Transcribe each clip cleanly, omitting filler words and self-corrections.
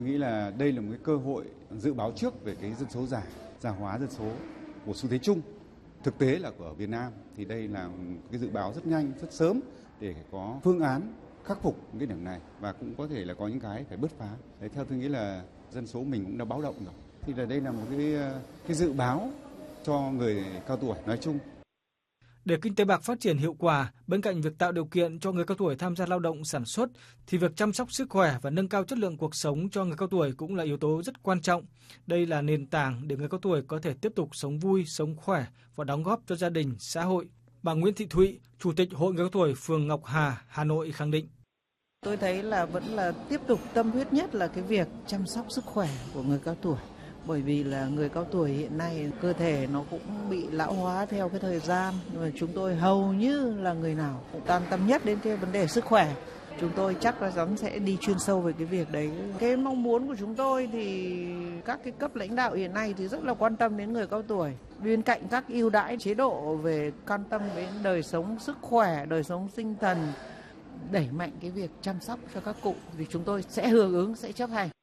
Nghĩ là đây là một cái cơ hội dự báo trước về cái dân số già hóa dân số của xu thế chung. Thực tế là ở Việt Nam thì đây là cái dự báo rất nhanh, rất sớm để có phương án khắc phục cái điểm này và cũng có thể là có những cái phải bứt phá. Đấy, theo tôi nghĩ là dân số mình cũng đã báo động rồi. Thì là đây là một cái dự báo cho người cao tuổi nói chung. Để kinh tế bạc phát triển hiệu quả, bên cạnh việc tạo điều kiện cho người cao tuổi tham gia lao động sản xuất, thì việc chăm sóc sức khỏe và nâng cao chất lượng cuộc sống cho người cao tuổi cũng là yếu tố rất quan trọng. Đây là nền tảng để người cao tuổi có thể tiếp tục sống vui, sống khỏe và đóng góp cho gia đình, xã hội. Bà Nguyễn Thị Thụy, Chủ tịch Hội người cao tuổi phường Ngọc Hà, Hà Nội khẳng định. Tôi thấy là vẫn là tiếp tục tâm huyết nhất là cái việc chăm sóc sức khỏe của người cao tuổi. Bởi vì là người cao tuổi hiện nay cơ thể nó cũng bị lão hóa theo cái thời gian. Và chúng tôi hầu như là người nào cũng quan tâm nhất đến cái vấn đề sức khỏe. Chúng tôi chắc là chắn sẽ đi chuyên sâu về cái việc đấy. Cái mong muốn của chúng tôi thì các cái cấp lãnh đạo hiện nay thì rất là quan tâm đến người cao tuổi. Bên cạnh các ưu đãi chế độ về quan tâm đến đời sống sức khỏe, đời sống tinh thần, đẩy mạnh cái việc chăm sóc cho các cụ thì chúng tôi sẽ hưởng ứng, sẽ chấp hành.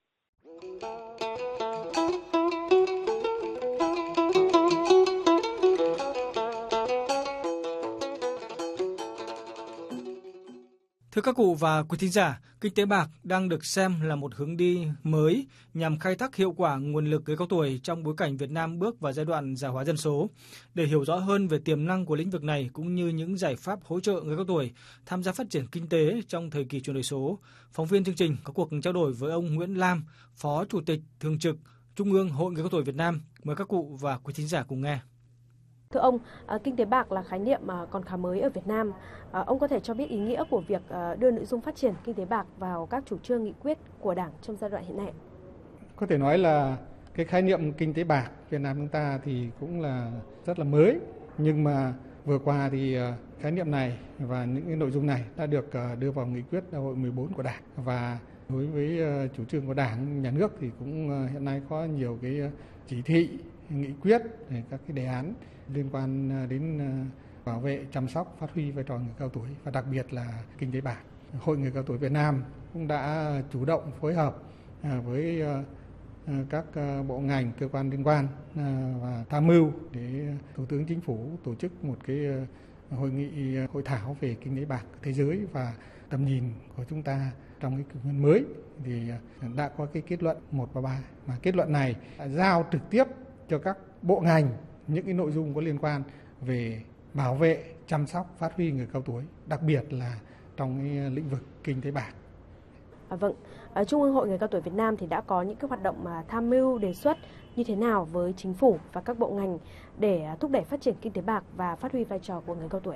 Thưa các cụ và quý thính giả, kinh tế bạc đang được xem là một hướng đi mới nhằm khai thác hiệu quả nguồn lực người cao tuổi trong bối cảnh Việt Nam bước vào giai đoạn già hóa dân số. Để hiểu rõ hơn về tiềm năng của lĩnh vực này cũng như những giải pháp hỗ trợ người cao tuổi tham gia phát triển kinh tế trong thời kỳ chuyển đổi số, phóng viên chương trình có cuộc trao đổi với ông Nguyễn Lam, Phó Chủ tịch Thường trực Trung ương Hội người cao tuổi Việt Nam. Mời các cụ và quý thính giả cùng nghe. Thưa ông, kinh tế bạc là khái niệm còn khá mới ở Việt Nam. Ông có thể cho biết ý nghĩa của việc đưa nội dung phát triển kinh tế bạc vào các chủ trương nghị quyết của Đảng trong giai đoạn hiện nay? Có thể nói là cái khái niệm kinh tế bạc Việt Nam chúng ta thì cũng là rất là mới. Nhưng mà vừa qua thì khái niệm này và những cái nội dung này đã được đưa vào nghị quyết Đại hội 14 của Đảng. Và đối với chủ trương của Đảng, Nhà nước thì cũng hiện nay có nhiều cái chỉ thị, nghị quyết, các cái đề án liên quan đến bảo vệ, chăm sóc, phát huy vai trò người cao tuổi và đặc biệt là kinh tế bạc. Hội người cao tuổi Việt Nam cũng đã chủ động phối hợp với các bộ ngành, cơ quan liên quan và tham mưu để Thủ tướng Chính phủ tổ chức một cái hội nghị hội thảo về kinh tế bạc thế giới và tầm nhìn của chúng ta trong cái kỷ nguyên mới thì đã có cái kết luận 133 mà kết luận này đã giao trực tiếp cho các bộ ngành những cái nội dung có liên quan về bảo vệ, chăm sóc, phát huy người cao tuổi, đặc biệt là trong cái lĩnh vực kinh tế bạc. Vâng, Trung ương Hội người cao tuổi Việt Nam thì đã có những cái hoạt động mà tham mưu đề xuất như thế nào với chính phủ và các bộ ngành để thúc đẩy phát triển kinh tế bạc và phát huy vai trò của người cao tuổi?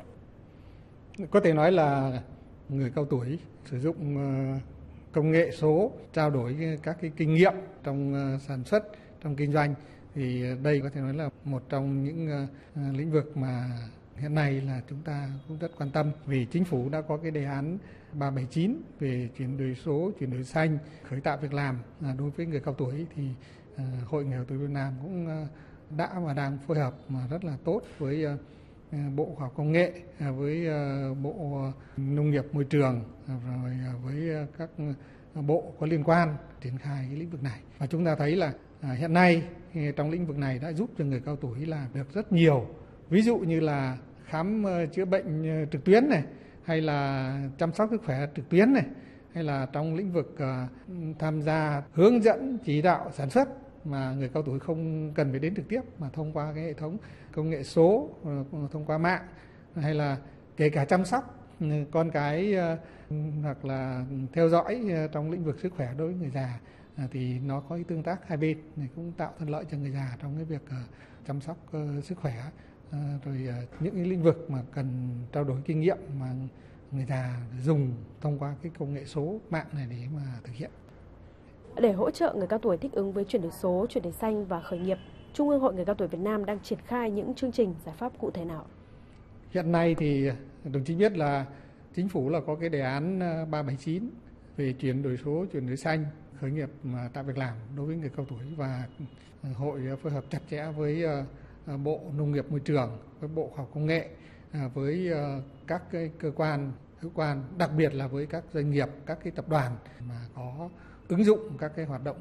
Có thể nói là người cao tuổi sử dụng công nghệ số, trao đổi các cái kinh nghiệm trong sản xuất, trong kinh doanh. Thì đây có thể nói là một trong những lĩnh vực mà hiện nay là chúng ta cũng rất quan tâm vì chính phủ đã có cái đề án 379 về chuyển đổi số, chuyển đổi xanh, khởi tạo việc làm đối với người cao tuổi thì Hội người cao tuổi Việt Nam cũng đã và đang phối hợp mà rất là tốt với Bộ Khoa học Công nghệ, với Bộ Nông nghiệp Môi trường rồi với các bộ có liên quan triển khai cái lĩnh vực này. Và chúng ta thấy là hiện nay trong lĩnh vực này đã giúp cho người cao tuổi làm được rất nhiều. Ví dụ như là khám chữa bệnh trực tuyến này, hay là chăm sóc sức khỏe trực tuyến này, hay là trong lĩnh vực tham gia hướng dẫn chỉ đạo sản xuất mà người cao tuổi không cần phải đến trực tiếp mà thông qua cái hệ thống công nghệ số, thông qua mạng, hay là kể cả chăm sóc con cái hoặc là theo dõi trong lĩnh vực sức khỏe đối với người già thì nó có cái tương tác hai bên này cũng tạo thuận lợi cho người già trong cái việc chăm sóc sức khỏe, rồi những cái lĩnh vực mà cần trao đổi kinh nghiệm mà người già dùng thông qua cái công nghệ số mạng này để mà thực hiện. Để hỗ trợ người cao tuổi thích ứng với chuyển đổi số, chuyển đổi xanh và khởi nghiệp, Trung ương Hội người cao tuổi Việt Nam đang triển khai những chương trình giải pháp cụ thể nào? Hiện nay thì đồng chí biết là chính phủ là có cái đề án 379 về chuyển đổi số, chuyển đổi xanh, khởi nghiệp mà tạo việc làm đối với người cao tuổi và hội phối hợp chặt chẽ với Bộ Nông nghiệp Môi trường, với Bộ Khoa học Công nghệ, với các cái cơ quan hữu quan, đặc biệt là với các doanh nghiệp, các cái tập đoàn mà có ứng dụng các cái hoạt động